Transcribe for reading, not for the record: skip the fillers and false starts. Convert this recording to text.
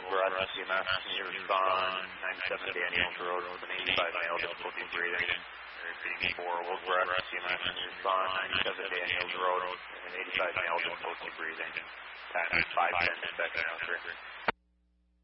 Garage CMS, can you respond? 97 Daniels Road, with an 85 male, difficulty breathing. Repeating 4, Garage CMS, can you respond? 97 Daniels Road, with an 85 male, difficulty breathing. Time is 5:10, second,